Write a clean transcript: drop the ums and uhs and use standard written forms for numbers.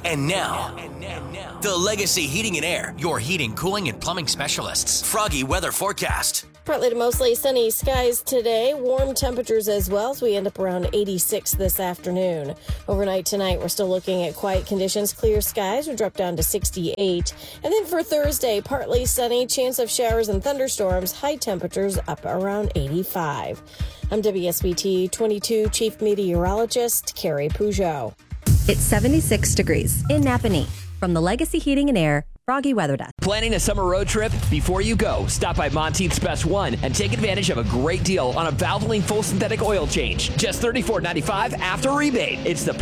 And now, the Legacy Heating and Air, your heating, cooling, and plumbing specialists. Froggy weather forecast. Partly to mostly sunny skies today. Warm temperatures as well, so we end up around 86 this afternoon. Overnight tonight, we're still looking at quiet conditions. Clear skies will drop down to 68. And then for Thursday, partly sunny, chance of showers and thunderstorms. High temperatures up around 85. I'm WSBT 22 Chief Meteorologist Carrie Peugeot. It's 76 degrees in Napanee. From the Legacy Heating and Air Froggy Weather Desk. Planning a summer road trip? Before you go, stop by Monteith's Best One and take advantage of a great deal on a Valvoline full synthetic oil change. Just $34.95 after rebate. It's the